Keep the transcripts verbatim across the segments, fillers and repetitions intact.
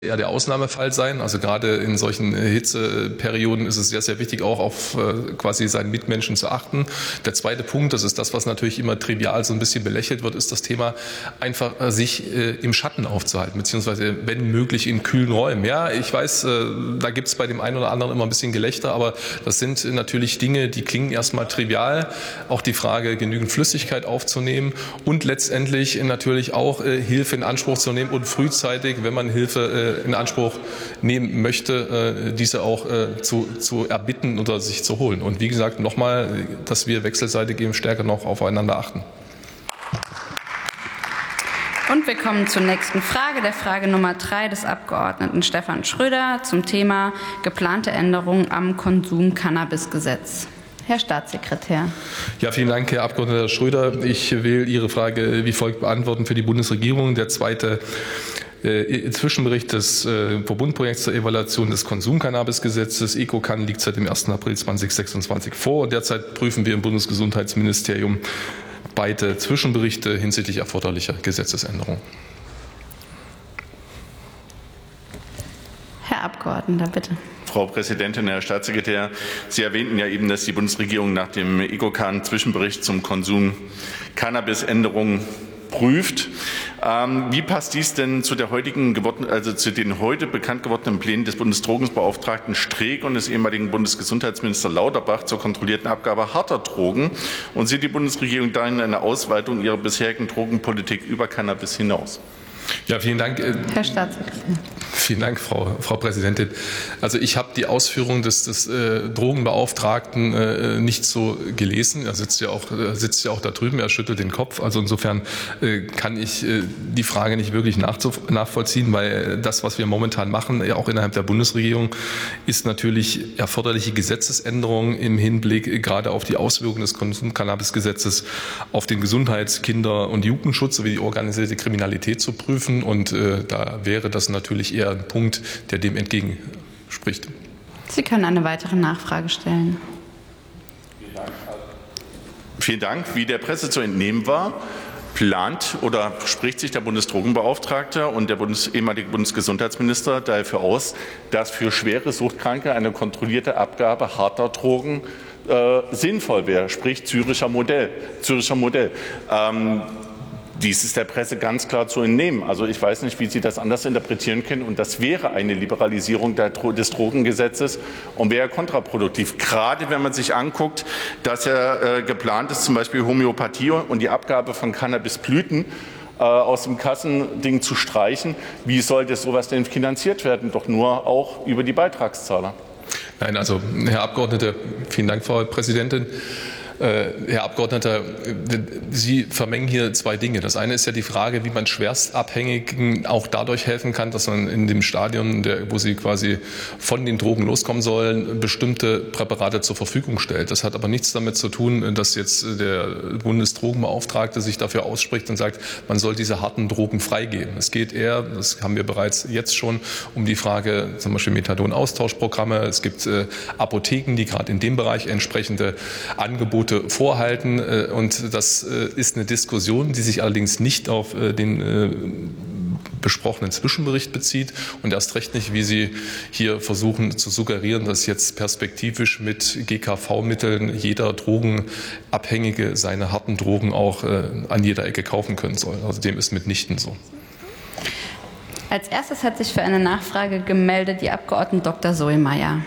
eher der Ausnahmefall sein. Also gerade in solchen Hitzeperioden ist es sehr, sehr wichtig, auch auf äh, quasi seinen Mitmenschen zu achten. Der zweite Punkt, das ist das, was natürlich immer trivial so ein bisschen belächelt wird, ist das Thema, einfach äh, sich äh, im Schatten aufzuhalten, beziehungsweise wenn möglich in kühlen Räumen. Ja, ich weiß, äh, da gibt es bei dem einen oder anderen immer ein bisschen Gelächter, aber das sind natürlich Dinge, die klingen erstmal trivial. Auch die Frage, genügend Flüssigkeit aufzunehmen und letztendlich natürlich auch äh, Hilfe in Anspruch zu nehmen und frühzeitig, wenn man Hilfe äh, in Anspruch nehmen möchte, diese auch zu, zu erbitten oder sich zu holen. Und wie gesagt, nochmal, dass wir wechselseitig eben stärker noch aufeinander achten. Und wir kommen zur nächsten Frage, der Frage Nummer drei des Abgeordneten Stefan Schröder zum Thema geplante Änderungen am Konsum-Cannabis-Gesetz. Herr Staatssekretär. Ja, vielen Dank, Herr Abgeordneter Schröder. Ich will Ihre Frage wie folgt beantworten für die Bundesregierung. Der zweite Äh, Zwischenbericht des äh, Verbundprojekts zur Evaluation des Konsum-Cannabis-Gesetzes EcoCan liegt seit dem ersten April zweitausendsechsundzwanzig vor. Und derzeit prüfen wir im Bundesgesundheitsministerium beide Zwischenberichte hinsichtlich erforderlicher Gesetzesänderungen. Herr Abgeordneter, bitte. Frau Präsidentin, Herr Staatssekretär, Sie erwähnten ja eben, dass die Bundesregierung nach dem EcoCan-Zwischenbericht zum Konsum Cannabis-Änderungen prüft. Ähm, wie passt dies denn zu der heutigen geworden, also zu den heute bekannt gewordenen Plänen des Bundesdrogenbeauftragten Streeck und des ehemaligen Bundesgesundheitsministers Lauterbach zur kontrollierten Abgabe harter Drogen? Und sieht die Bundesregierung darin eine Ausweitung ihrer bisherigen Drogenpolitik über Cannabis hinaus? Ja, vielen Dank. Herr Staatssekretär. Vielen Dank, Frau, Frau Präsidentin. Also ich habe die Ausführungen des, des äh, Drogenbeauftragten äh, nicht so gelesen. Er sitzt ja auch, sitzt ja auch da drüben, er schüttelt den Kopf. Also insofern äh, kann ich äh, die Frage nicht wirklich nachvollziehen, weil das, was wir momentan machen, ja auch innerhalb der Bundesregierung, ist natürlich erforderliche Gesetzesänderungen im Hinblick äh, gerade auf die Auswirkungen des Konsum-Cannabis-Gesetzes auf den Gesundheits-, Kinder- und Jugendschutz sowie die organisierte Kriminalität zu prüfen. Und äh, da wäre das natürlich eher ein Punkt, der dem entgegenspricht. Sie können eine weitere Nachfrage stellen. Vielen Dank. Wie der Presse zu entnehmen war, plant oder spricht sich der Bundesdrogenbeauftragte und der Bundes ehemalige Bundesgesundheitsminister dafür aus, dass für schwere Suchtkranke eine kontrollierte Abgabe harter Drogen äh, sinnvoll wäre, sprich Züricher Modell. Züricher Modell. Ähm, Dies ist der Presse ganz klar zu entnehmen. Also ich weiß nicht, wie Sie das anders interpretieren können. Und das wäre eine Liberalisierung der, des Drogengesetzes und wäre kontraproduktiv. Gerade wenn man sich anguckt, dass ja äh, geplant ist, zum Beispiel Homöopathie und die Abgabe von Cannabisblüten äh, aus dem Kassending zu streichen. Wie sollte sowas denn finanziert werden? Doch nur auch über die Beitragszahler. Nein, also Herr Abgeordneter, vielen Dank, Frau Präsidentin. Herr Abgeordneter, Sie vermengen hier zwei Dinge. Das eine ist ja die Frage, wie man Schwerstabhängigen auch dadurch helfen kann, dass man in dem Stadion, wo sie quasi von den Drogen loskommen sollen, bestimmte Präparate zur Verfügung stellt. Das hat aber nichts damit zu tun, dass jetzt der Bundesdrogenbeauftragte sich dafür ausspricht und sagt, man soll diese harten Drogen freigeben. Es geht eher, das haben wir bereits jetzt schon, um die Frage zum Beispiel Methadon-Austauschprogramme. Es gibt Apotheken, die gerade in dem Bereich entsprechende Angebote vorhalten, und das ist eine Diskussion, die sich allerdings nicht auf den besprochenen Zwischenbericht bezieht und erst recht nicht, wie Sie hier versuchen zu suggerieren, dass jetzt perspektivisch mit G K V-Mitteln jeder Drogenabhängige seine harten Drogen auch an jeder Ecke kaufen können soll. Also dem ist mitnichten so. Als erstes hat sich für eine Nachfrage gemeldet die Abgeordnete Doktor Zoe Meyer.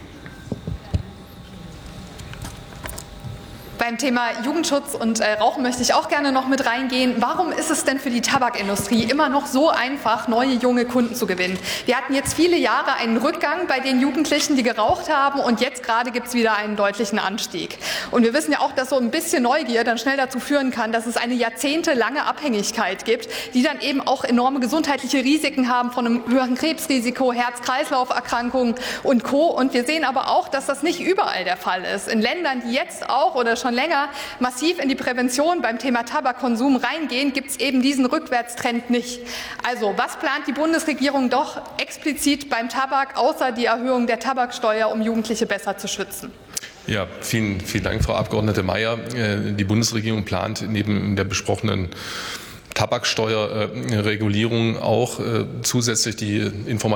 Beim Thema Jugendschutz und äh, Rauchen möchte ich auch gerne noch mit reingehen. Warum ist es denn für die Tabakindustrie immer noch so einfach, neue junge Kunden zu gewinnen? Wir hatten jetzt viele Jahre einen Rückgang bei den Jugendlichen, die geraucht haben, und jetzt gerade gibt es wieder einen deutlichen Anstieg. Und wir wissen ja auch, dass so ein bisschen Neugier dann schnell dazu führen kann, dass es eine jahrzehntelange Abhängigkeit gibt, die dann eben auch enorme gesundheitliche Risiken haben von einem höheren Krebsrisiko, Herz-Kreislauf-Erkrankungen und Co. Und wir sehen aber auch, dass das nicht überall der Fall ist. In Ländern, die jetzt auch oder schon länger massiv in die Prävention beim Thema Tabakkonsum reingehen, gibt es eben diesen Rückwärtstrend nicht. Also was plant die Bundesregierung doch explizit beim Tabak, außer die Erhöhung der Tabaksteuer, um Jugendliche besser zu schützen? Ja, vielen, vielen Dank, Frau Abgeordnete Meyer. Die Bundesregierung plant neben der besprochenen Tabaksteuerregulierung auch zusätzlich die Information